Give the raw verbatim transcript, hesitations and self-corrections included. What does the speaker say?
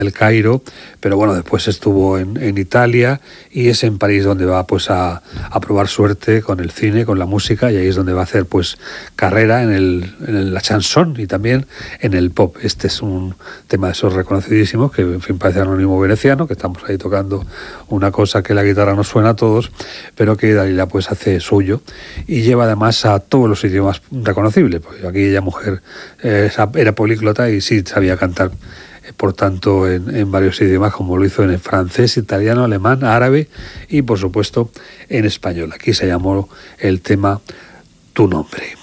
El Cairo, pero bueno, después estuvo en, en Italia y es en París donde va pues a, a probar suerte con el cine, con la música, y ahí es donde va a hacer pues carrera en, el, en la chanson y también en el pop. Este es un tema de esos reconocidísimos que en fin parece anónimo veneciano, que estamos ahí tocando una cosa que la guitarra nos suena a todos, pero que Dalila pues hace suyo y lleva además a todos los idiomas reconocibles, porque aquí ella mujer eh, era políglota y sí sabía cantar, por tanto, en, en varios idiomas, como lo hizo en el francés, italiano, alemán, árabe y, por supuesto, en español. Aquí se llamó el tema Tu Nombre.